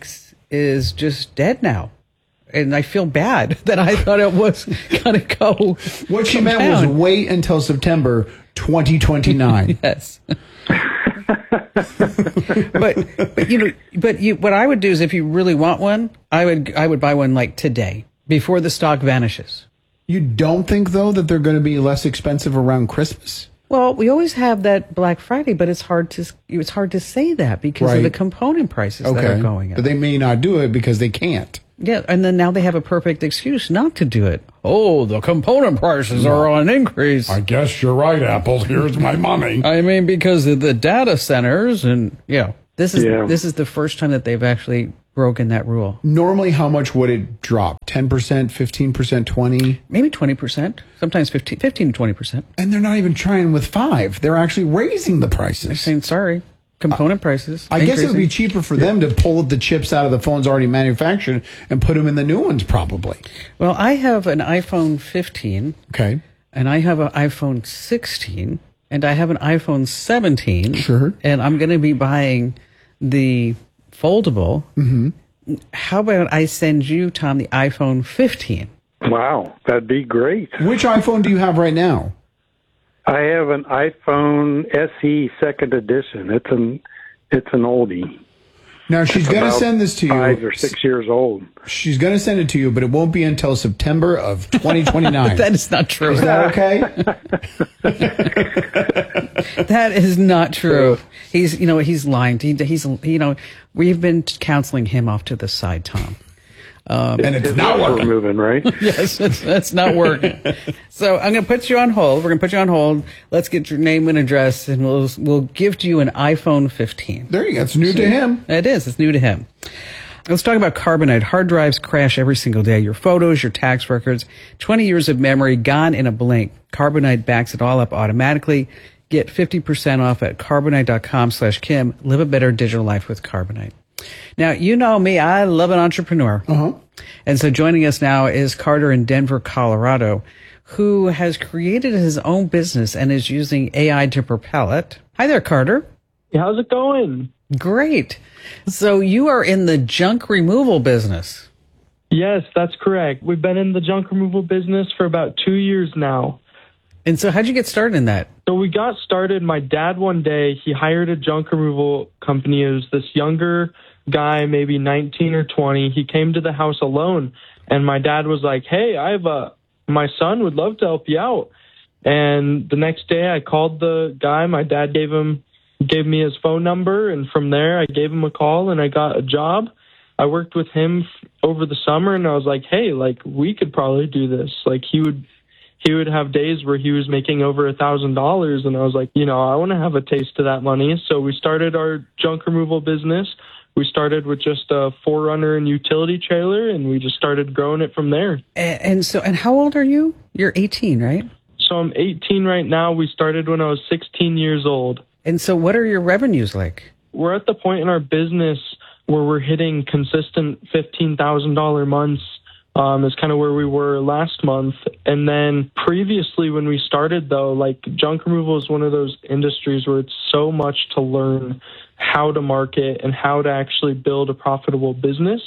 is just dead now. And I feel bad that I thought it was going to go. What she meant was wait until September twenty twenty-nine. Yes. but, but you know, but you, what I would do is if you really want one, I would, I would buy one like today before the stock vanishes. You don't think though that they're going to be less expensive around Christmas? Well, we always have that Black Friday, but it's hard to it's hard to say that because Right. of the component prices Okay. that are going up. But they may not do it because they can't. Yeah, and then now they have a perfect excuse not to do it. Oh, the component prices are on increase. I guess you're right, Apple. Here's my money. I mean, because of the data centers, and yeah, this is Yeah. this is the first time that they've actually broken that rule. Normally, how much would it drop? ten percent, fifteen percent, twenty? Maybe twenty percent. Sometimes fifteen, fifteen to twenty percent. And they're not even trying with five. They're actually raising the prices. They're saying, sorry, component prices. I guess it would be increasing. cheaper for them to pull the chips out of the phones already manufactured and put them in the new ones, probably. Well, I have an iPhone fifteen. Okay. And I have an iPhone sixteen. And I have an iPhone seventeen. Sure. And I'm going to be buying the foldable. Mm-hmm. How about I send you, Tom, the iPhone fifteen? Wow, that'd be great. Which iPhone do you have right now? I have an iPhone S E second edition. It's an it's an oldie. Now, she's It's going to about send this to you. Five or six years old. She's going to send it to you, but it won't be until September of twenty twenty-nine. That is not true. Is that okay? That is not true. He's, you know, he's lying. He, he's, you know, we've been counseling him off to the side, Tom. Um, and it's not working. Moving, right? Yes, it's, it's not working. So I'm going to put you on hold. We're going to put you on hold. Let's get your name and address, and we'll we'll gift you an iPhone fifteen. There you go. It's new to him. It is. It's new to him. Let's talk about Carbonite. Hard drives crash every single day. Your photos, your tax records, twenty years of memory gone in a blink. Carbonite backs it all up automatically. Get fifty percent off at carbonite.com slash Kim. Live a better digital life with Carbonite. Now, you know me. I love an entrepreneur. Uh-huh. And so joining us now is Carter in Denver, Colorado, who has created his own business and is using A I to propel it. Hi there, Carter. How's it going? Great. So you are in the junk removal business. Yes, that's correct. We've been in the junk removal business for about two years now. And so how'd you get started in that? So we got started, my dad one day, he hired a junk removal company. It was this younger guy, maybe nineteen or twenty. He came to the house alone, and my dad was like, hey, I have a, my son would love to help you out. And the next day I called the guy. My dad gave him, gave me his phone number, and from there I gave him a call and I got a job. I worked with him f- over the summer, and I was like, hey, like, we could probably do this. Like, he would, he would have days where he was making over a thousand dollars. And I was like, you know, I want to have a taste of that money. So we started our junk removal business. We started with just a four runner and utility trailer, and we just started growing it from there. And, and so, and how old are you? You're eighteen, right? So I'm eighteen right now. We started when I was sixteen years old. And so what are your revenues like? We're at the point in our business where we're hitting consistent fifteen thousand dollars months. Um, is kind of where we were last month. And then previously when we started, though, like, junk removal is one of those industries where it's so much to learn how to market and how to actually build a profitable business.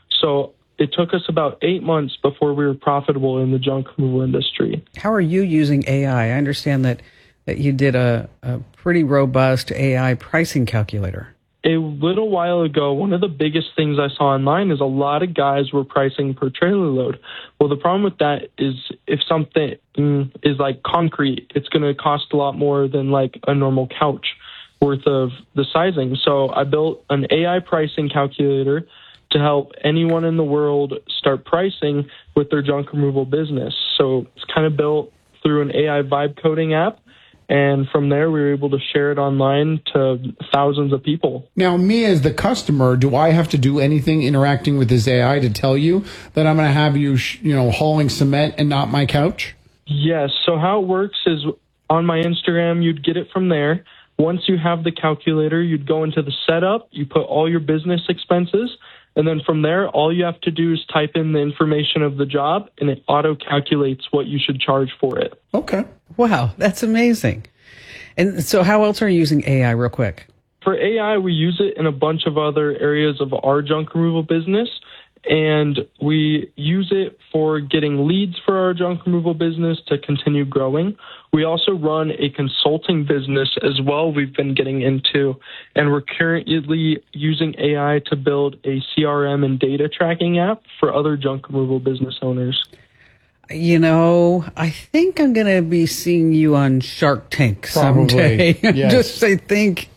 So it took us about eight months before we were profitable in the junk removal industry. How are you using A I? I understand that, that you did a, a pretty robust A I pricing calculator. A little while ago, one of the biggest things I saw online is a lot of guys were pricing per trailer load. Well, the problem with that is if something is like concrete, it's going to cost a lot more than like a normal couch worth of the sizing. So I built an A I pricing calculator to help anyone in the world start pricing with their junk removal business. So it's kind of built through an A I vibe coding app. And from there, we were able to share it online to thousands of people. Now, me as the customer, do I have to do anything interacting with this A I to tell you that I'm going to have you, sh- you know, hauling cement and not my couch? Yes. So how it works is on my Instagram, you'd get it from there. Once you have the calculator, you'd go into the setup, you put all your business expenses, and then from there, all you have to do is type in the information of the job, and it auto-calculates what you should charge for it. Okay. Wow, that's amazing. And so how else are you using A I real quick? for A I, we use it in a bunch of other areas of our junk removal business. And we use it for getting leads for our junk removal business to continue growing. We also run a consulting business as well we've been getting into, and we're currently using A I to build a C R M and data tracking app for other junk removal business owners. You know, I think I'm going to be seeing you on Shark Tank someday. Probably, yes. Just, I think.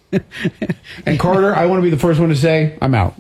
And Carter, I want to be the first one to say I'm out.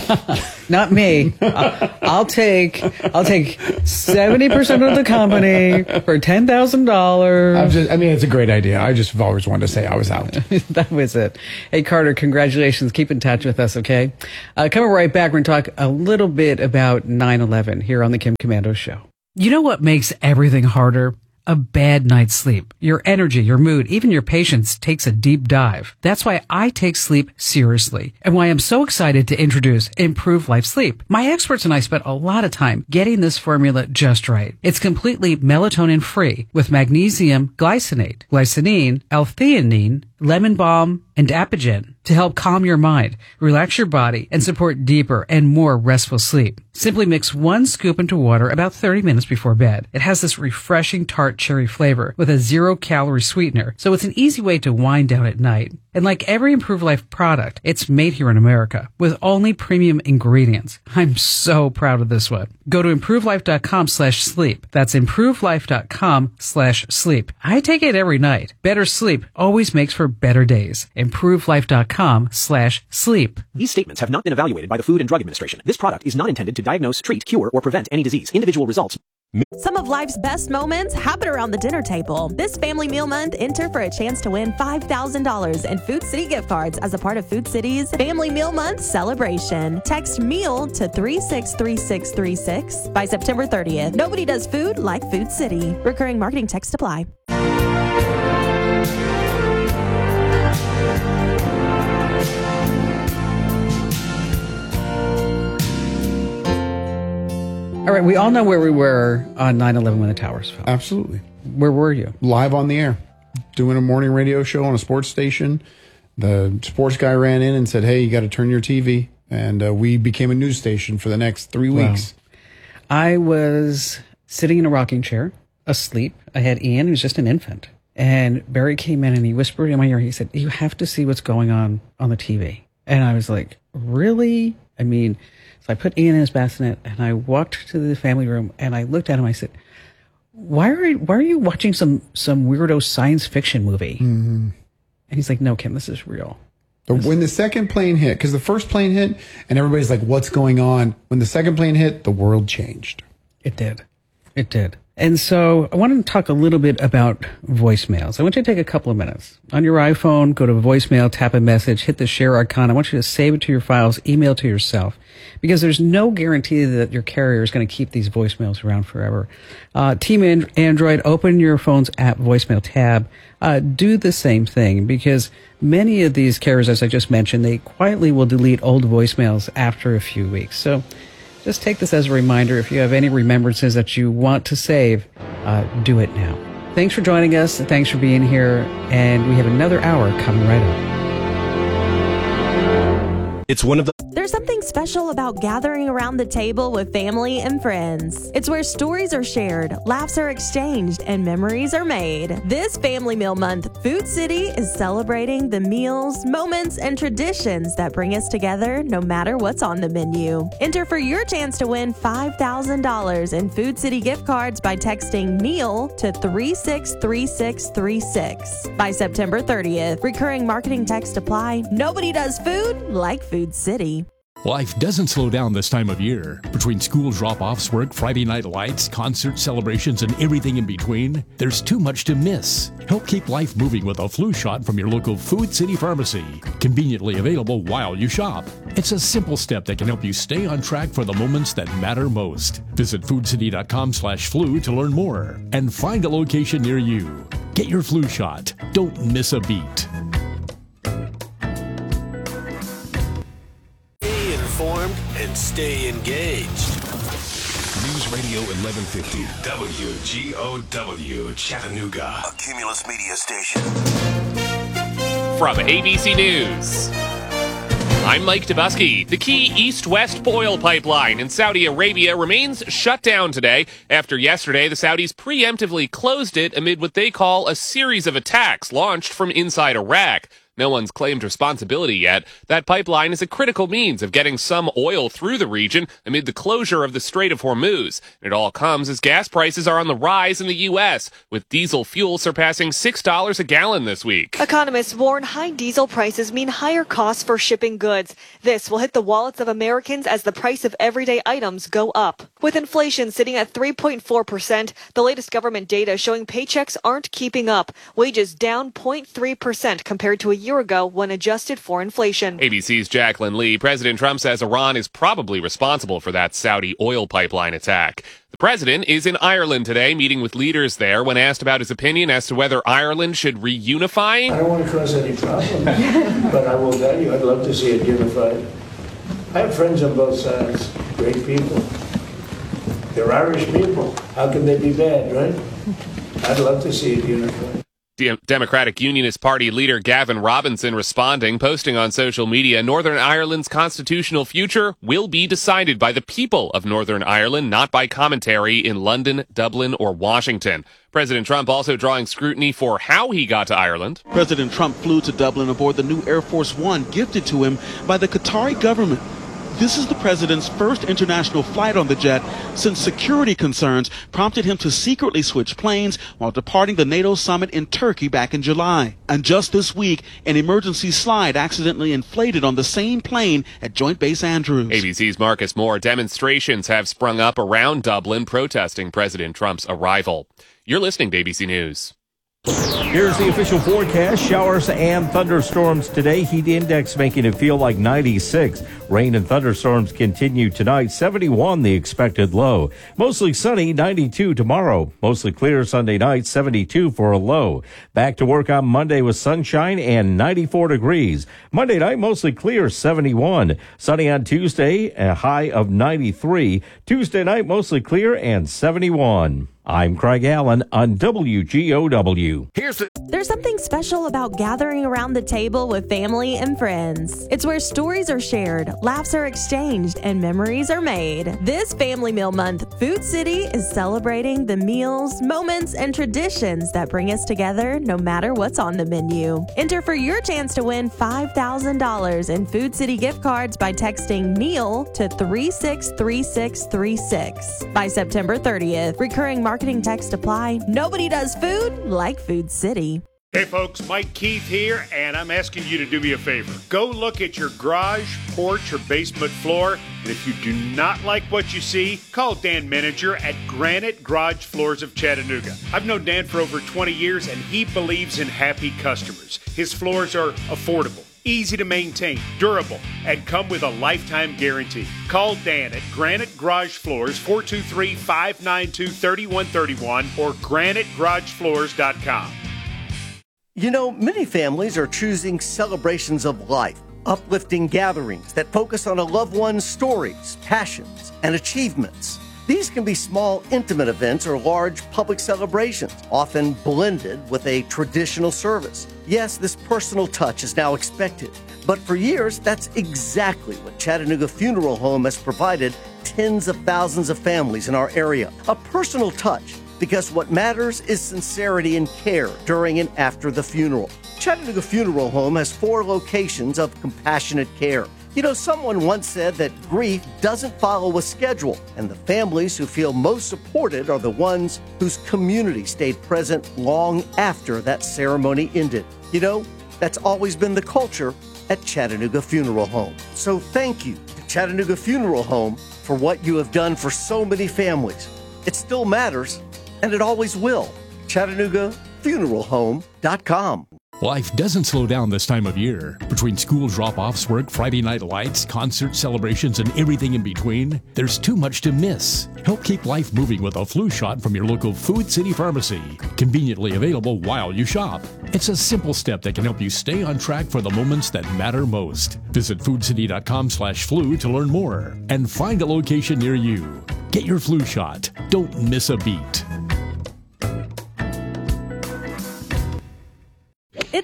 Not me. I'll, I'll take I'll take seventy percent of the company for ten thousand dollars. I'm just, I mean, it's a great idea. I just have always wanted to say I was out. That was it. Hey, Carter, congratulations. Keep in touch with us, okay? Uh, coming right back, we're going to talk a little bit about nine eleven here on the Kim Komando Show. You know what makes everything harder? A bad night's sleep. Your energy, your mood, even your patience takes a deep dive. That's why I take sleep seriously and why I'm so excited to introduce Improve Life Sleep. My experts and I spent a lot of time getting this formula just right. It's completely melatonin free with magnesium glycinate, glycinine, L-theanine, lemon balm, and Apigen to help calm your mind, relax your body, and support deeper and more restful sleep. Simply mix one scoop into water about thirty minutes before bed. It has this refreshing tart cherry flavor with a zero-calorie sweetener, so it's an easy way to wind down at night. And like every Improve Life product, it's made here in America with only premium ingredients. I'm so proud of this one. Go to improvelife.com slash sleep. That's improvelife.com slash sleep. I take it every night. Better sleep always makes for better days. improvelife.com slash sleep. These statements have not been evaluated by the Food and Drug Administration. This product is not intended to diagnose, treat, cure, or prevent any disease. Individual results. Some of life's best moments happen around the dinner table. This Family Meal Month, enter for a chance to win five thousand dollars in Food City gift cards as a part of Food City's Family Meal Month celebration. Text MEAL to three six three six three six by September thirtieth. Nobody does food like Food City. Recurring marketing text apply. All right, we all know where we were on nine eleven when the towers fell. Absolutely. Where were you? Live on the air, doing a morning radio show on a sports station. The sports guy ran in and said, hey, you got to turn your T V. And uh, we became a news station for the next three weeks. Wow. I was sitting in a rocking chair, asleep. I had Ian, who's just an infant. And Barry came in and he whispered in my ear, he said, you have to see what's going on on the T V. And I was like, really? I mean... So I put Ian in his bassinet and I walked to the family room and I looked at him. I said, why are you, why are you watching some, some weirdo science fiction movie? Mm-hmm. And he's like, no, Kim, this is real. But when the second plane hit, because the first plane hit and everybody's like, what's going on? When the second plane hit, the world changed. It did. It did. And so I wanted to talk a little bit about voicemails. I want you to take a couple of minutes. On your iPhone, go to voicemail, tap a message, hit the share icon. I want you to save it to your files, email it to yourself, because there's no guarantee that your carrier is going to keep these voicemails around forever. Uh, Team and- Android, open your phone's app voicemail tab. Uh, do the same thing, because many of these carriers, as I just mentioned, they quietly will delete old voicemails after a few weeks. So just take this as a reminder. If you have any remembrances that you want to save, uh, do it now. Thanks for joining us. Thanks for being here. And we have another hour coming right up. It's one of the... There's something special about gathering around the table with family and friends. It's where stories are shared, laughs are exchanged, and memories are made. This Family Meal Month, Food City is celebrating the meals, moments, and traditions that bring us together no matter what's on the menu. Enter for your chance to win five thousand dollars in Food City gift cards by texting MEAL to three six three six three six by September thirtieth. Recurring marketing text apply. Nobody does food like Food City. Life doesn't slow down this time of year. Between school drop-offs, work, Friday night lights, concert celebrations, and everything in between, there's too much to miss. Help keep life moving with a flu shot from your local Food City pharmacy. Conveniently available while you shop. It's a simple step that can help you stay on track for the moments that matter most. Visit foodcity.com slash flu to learn more and find a location near you. Get your flu shot. Don't miss a beat. Informed and stay engaged. News Radio eleven fifty W G O W Chattanooga, a Cumulus Media station. from A B C News. I'm Mike Dubusky. The key east-west oil pipeline in Saudi Arabia remains shut down today. After yesterday, the Saudis preemptively closed it amid what they call a series of attacks launched from inside Iraq. No one's claimed responsibility yet. That pipeline is a critical means of getting some oil through the region amid the closure of the Strait of Hormuz. It all comes as gas prices are on the rise in the U S, with diesel fuel surpassing six dollars a gallon this week. Economists warn high diesel prices mean higher costs for shipping goods. This will hit the wallets of Americans as the price of everyday items go up. With inflation sitting at three point four percent, the latest government data showing paychecks aren't keeping up. Wages down zero point three percent compared to a year ago when adjusted for inflation. A B C's Jacqueline Lee. President Trump says Iran is probably responsible for that Saudi oil pipeline attack. The president is in Ireland today, meeting with leaders there. When asked about his opinion as to whether Ireland should reunify, I don't want to cause any problems, but I will tell you, I'd love to see it unified. I have friends on both sides, great people. They're Irish people. How can they be bad, right? I'd love to see it unified. De- Democratic Unionist Party leader Gavin Robinson responding, posting on social media, Northern Ireland's constitutional future will be decided by the people of Northern Ireland, not by commentary in London, Dublin, or Washington. President Trump also drawing scrutiny for how he got to Ireland. President Trump flew to Dublin aboard the new Air Force One gifted to him by the Qatari government. This is the president's first international flight on the jet since security concerns prompted him to secretly switch planes while departing the NATO summit in Turkey back in July. And just this week, an emergency slide accidentally inflated on the same plane at Joint Base Andrews. A B C's Marcus Moore. Demonstrations have sprung up around Dublin protesting President Trump's arrival. You're listening to A B C News. Here's the official forecast. Showers and thunderstorms today. Heat index making it feel like ninety-six. Rain and thunderstorms continue tonight. seventy-one the expected low. Mostly sunny, ninety-two tomorrow. Mostly clear Sunday night, seventy-two for a low. Back to work on Monday with sunshine and ninety-four degrees. Monday night, mostly clear, seventy-one. Sunny on Tuesday, a high of ninety-three. Tuesday night, mostly clear and seventy-one. I'm Craig Allen on W G O W. Here's the- There's something special about gathering around the table with family and friends. It's where stories are shared, laughs are exchanged, and memories are made. This Family Meal Month, Food City is celebrating the meals, moments, and traditions that bring us together no matter what's on the menu. Enter for your chance to win five thousand dollars in Food City gift cards by texting MEAL to three six three six three six. By September thirtieth, recurring marketing text apply. Nobody does food like Food City. Hey folks, Mike Keith here, and I'm asking you to do me a favor. Go look at your garage, porch, or basement floor, and if you do not like what you see, call Dan Meninger at Granite Garage Floors of Chattanooga. I've known Dan for over twenty years, and he believes in happy customers. His floors are affordable, easy to maintain, durable, and come with a lifetime guarantee. Call Dan at Granite Garage Floors, four two three, five nine two, three one three one or granite garage floors dot com. You know, many families are choosing celebrations of life, uplifting gatherings that focus on a loved one's stories, passions, and achievements. These can be small, intimate events or large public celebrations, often blended with a traditional service. Yes, this personal touch is now expected, but for years, that's exactly what Chattanooga Funeral Home has provided tens of thousands of families in our area. A personal touch, because what matters is sincerity and care during and after the funeral. Chattanooga Funeral Home has four locations of compassionate care. You know, someone once said that grief doesn't follow a schedule, and the families who feel most supported are the ones whose community stayed present long after that ceremony ended. You know, that's always been the culture at Chattanooga Funeral Home. So thank you to Chattanooga Funeral Home for what you have done for so many families. It still matters, and it always will. Chattanooga Funeral Home dot com. Life doesn't slow down this time of year. Between school drop-offs, work, Friday night lights, concert celebrations, and everything in between, there's too much to miss. Help keep life moving with a flu shot from your local Food City Pharmacy. Conveniently available while you shop. It's a simple step that can help you stay on track for the moments that matter most. Visit food city dot com slash flu to learn more and find a location near you. Get your flu shot. Don't miss a beat. It's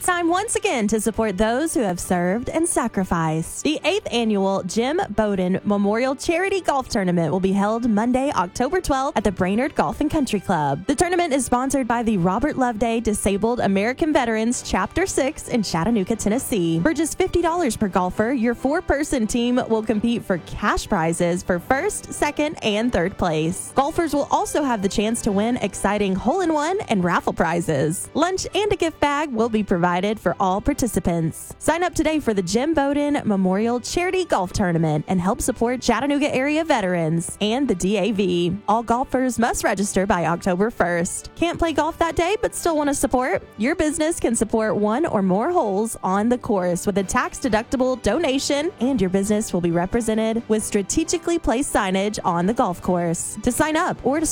It's time once again to support those who have served and sacrificed. The eighth annual Jim Bowden Memorial Charity Golf Tournament will be held Monday, October twelfth at the Brainerd Golf and Country Club. The tournament is sponsored by the Robert Loveday Disabled American Veterans Chapter six in Chattanooga, Tennessee. For just fifty dollars per golfer, your four-person team will compete for cash prizes for first, second, and third place. Golfers will also have the chance to win exciting hole-in-one and raffle prizes. Lunch and a gift bag will be provided for all participants. Sign up today for the Jim Bowden Memorial Charity Golf Tournament and help support Chattanooga area veterans and the D A V. All golfers must register by October first. Can't play golf that day but still want to support? Your business can support one or more holes on the course with a tax-deductible donation, and your business will be represented with strategically placed signage on the golf course. To sign up or to